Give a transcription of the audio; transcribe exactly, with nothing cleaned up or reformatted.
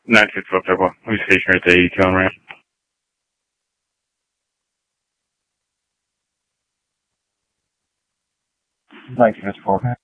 nine six twelve Turbo. We stationed at the eighty-two on ramp. nine six four.